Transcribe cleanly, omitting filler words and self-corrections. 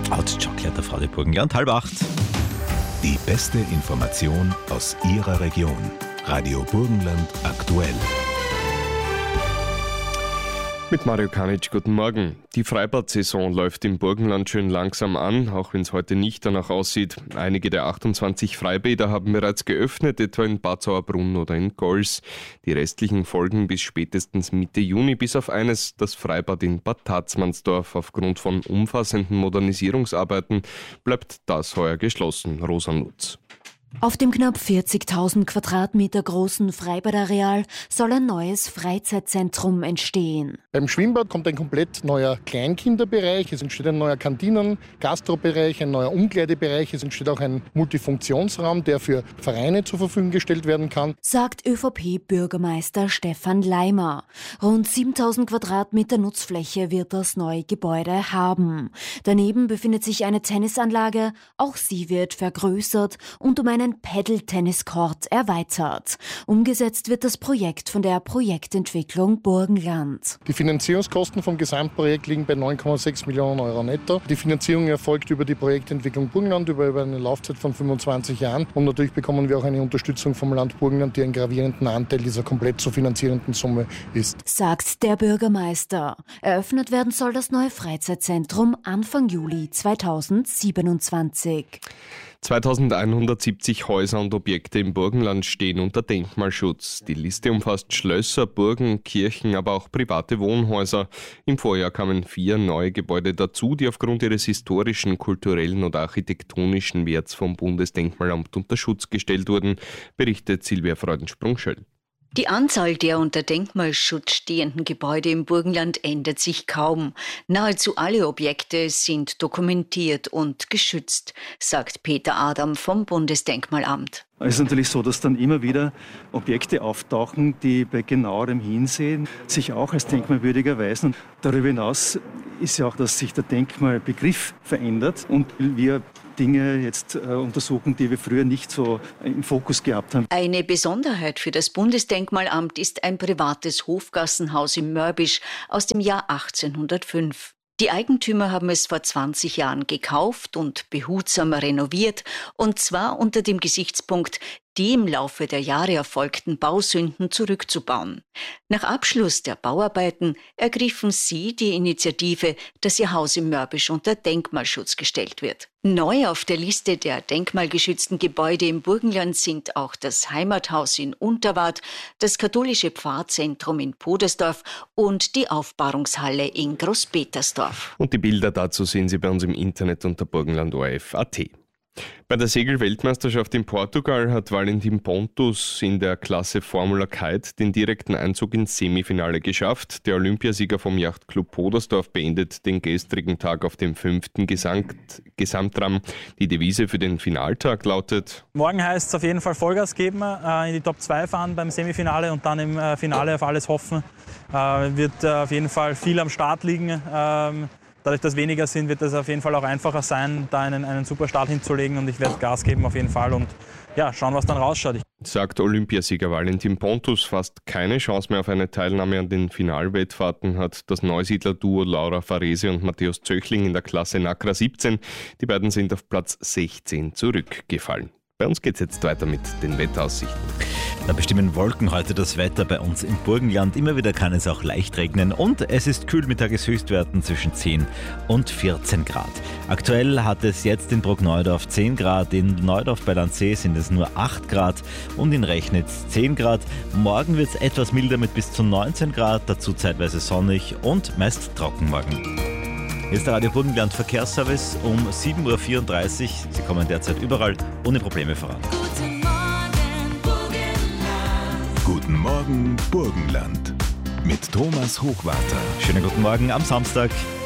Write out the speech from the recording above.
Hot Chocolate auf Radio Burgenland, 7:30. Die beste Information aus Ihrer Region. Radio Burgenland aktuell. Mit Mario Kanic, guten Morgen. Die Freibad-Saison läuft im Burgenland schön langsam an, auch wenn es heute nicht danach aussieht. Einige der 28 Freibäder haben bereits geöffnet, etwa in Bad Sauerbrunn oder in Gols. Die restlichen folgen bis spätestens Mitte Juni, bis auf eines, das Freibad in Bad Tatzmannsdorf. Aufgrund von umfassenden Modernisierungsarbeiten bleibt das heuer geschlossen. Rosa Nutz. Auf dem knapp 40.000 Quadratmeter großen Freibadareal soll ein neues Freizeitzentrum entstehen. Beim Schwimmbad kommt ein komplett neuer Kleinkinderbereich, es entsteht ein neuer Kantinen-, Gastrobereich, ein neuer Umkleidebereich, es entsteht auch ein Multifunktionsraum, der für Vereine zur Verfügung gestellt werden kann. Sagt ÖVP-Bürgermeister Stefan Leimer. Rund 7.000 Quadratmeter Nutzfläche wird das neue Gebäude haben. Daneben befindet sich eine Tennisanlage, auch sie wird vergrößert und um einen Paddle-Tennis-Court erweitert. Umgesetzt wird das Projekt von der Projektentwicklung Burgenland. Die Finanzierungskosten vom Gesamtprojekt liegen bei 9,6 Millionen Euro netto. Die Finanzierung erfolgt über die Projektentwicklung Burgenland über eine Laufzeit von 25 Jahren. Und natürlich bekommen wir auch eine Unterstützung vom Land Burgenland, die einen gravierenden Anteil dieser komplett zu finanzierenden Summe ist. Sagt der Bürgermeister. Eröffnet werden soll das neue Freizeitzentrum Anfang Juli 2027. 2170 Häuser und Objekte im Burgenland stehen unter Denkmalschutz. Die Liste umfasst Schlösser, Burgen, Kirchen, aber auch private Wohnhäuser. Im Vorjahr kamen 4 neue Gebäude dazu, die aufgrund ihres historischen, kulturellen oder architektonischen Werts vom Bundesdenkmalamt unter Schutz gestellt wurden, berichtet Silvia Freudensprung-Schöll. Die Anzahl der unter Denkmalschutz stehenden Gebäude im Burgenland ändert sich kaum. Nahezu alle Objekte sind dokumentiert und geschützt, sagt Peter Adam vom Bundesdenkmalamt. Es ist natürlich so, dass dann immer wieder Objekte auftauchen, die bei genauerem Hinsehen sich auch als denkmalwürdig erweisen. Und darüber hinaus ist ja auch, dass sich der Denkmalbegriff verändert und wir Dinge jetzt untersuchen, die wir früher nicht so im Fokus gehabt haben. Eine Besonderheit für das Bundesdenkmalamt ist ein privates Hofgassenhaus im Mörbisch aus dem Jahr 1805. Die Eigentümer haben es vor 20 Jahren gekauft und behutsam renoviert, und zwar unter dem Gesichtspunkt, die im Laufe der Jahre erfolgten Bausünden zurückzubauen. Nach Abschluss der Bauarbeiten ergriffen sie die Initiative, dass ihr Haus im Mörbisch unter Denkmalschutz gestellt wird. Neu auf der Liste der denkmalgeschützten Gebäude im Burgenland sind auch das Heimathaus in Unterwart, das katholische Pfarrzentrum in Podersdorf und die Aufbahrungshalle in Großpetersdorf. Und die Bilder dazu sehen Sie bei uns im Internet unter burgenland.orf.at. Bei der Segel-Weltmeisterschaft in Portugal hat Valentin Pontus in der Klasse Formula Kite den direkten Einzug ins Semifinale geschafft. Der Olympiasieger vom Yachtclub Podersdorf beendet den gestrigen Tag auf dem 5. Gesamtrang. Die Devise für den Finaltag lautet: Morgen heißt es auf jeden Fall Vollgas geben, in die Top 2 fahren beim Semifinale und dann im Finale auf alles hoffen. Wird auf jeden Fall viel am Start liegen. Dadurch, dass weniger sind, wird es auf jeden Fall auch einfacher sein, da einen super Start hinzulegen, und ich werde Gas geben auf jeden Fall und ja, schauen, was dann rausschaut. Sagt Olympiasieger Valentin Pontus. Fast keine Chance mehr auf eine Teilnahme an den Finalwettfahrten hat das Neusiedler-Duo Laura Farese und Matthäus Zöchling in der Klasse Nacra 17. Die beiden sind auf Platz 16 zurückgefallen. Bei uns geht es jetzt weiter mit den Wetteraussichten. Da bestimmen Wolken heute das Wetter bei uns im Burgenland. Immer wieder kann es auch leicht regnen und es ist kühl mit Tageshöchstwerten zwischen 10 und 14 Grad. Aktuell hat es jetzt in Bruckneudorf 10 Grad, in Neudorf bei Landsee sind es nur 8 Grad und in Rechnitz 10 Grad. Morgen wird es etwas milder mit bis zu 19 Grad, dazu zeitweise sonnig und meist trocken morgen. Hier ist der Radio Burgenland Verkehrsservice um 7.34 Uhr. Sie kommen derzeit überall ohne Probleme voran. Guten Morgen Burgenland. Guten Morgen Burgenland. Mit Thomas Hochwarter. Schönen guten Morgen am Samstag.